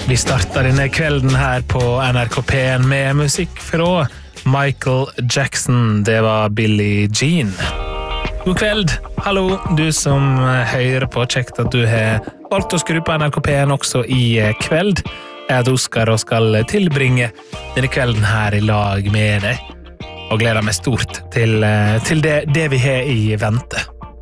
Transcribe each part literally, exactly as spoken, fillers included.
Vi starter denne kvelden her på N R K P med musikk fra Michael Jackson. Det var Billie Jean. God kveld. Hallo, du som hører på. Kjekt at du har valgt å skru på N R K P også i kveld. Jeg heter Oskar og skal tilbringe denne kvelden her i lag med deg. Og gleder meg stort til, til det, det vi har i vente.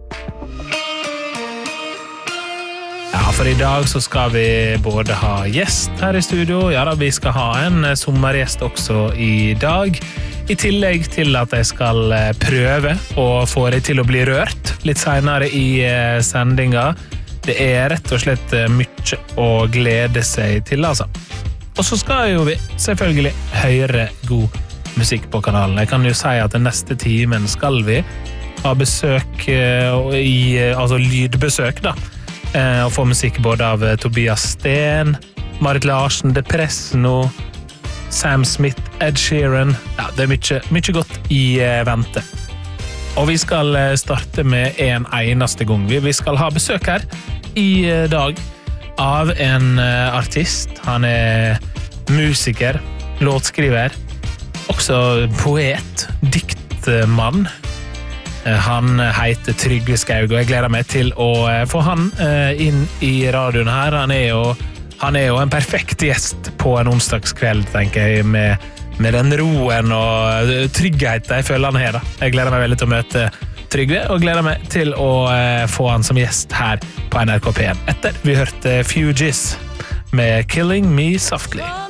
Ja, for i dag så skal vi både ha gjest her i studio. Ja da, vi skal ha en sommergjest også i dag. I tillegg til at jeg skal prøve å få deg til å bli rørt litt senere i sendinga. Det er rett og slett mye å glede seg til, altså. Og så skal jo vi selvfølgelig høre god musikk på kanalen. Jeg kan jo si at den neste timen skal vi ha besøk i, altså lydbesøk da. Og få musikk både av Tobias Sten, Marit Larsen, Depressno, Sam Smith, Ed Sheeran. Ja, det er mye, mye godt i vente. Og vi skal starte med en eneste gang. Vi skal ha besøk her i dag av en artist. Han er musiker, låtskriver, også poet, diktmann. Han heter Trygve Skaug, og jeg gleder meg til å få han inn i radioen her. Han er jo, han er jo en perfekt gjest på en onsdagskveld, tenker jeg, med, med den roen og tryggheten jeg føler han her. Da. Jeg gleder meg veldig til å møte Trygve, og gleder meg til å få han som gjest her på N R K P. Etter vi hørte Fugees med Killing Me Softly.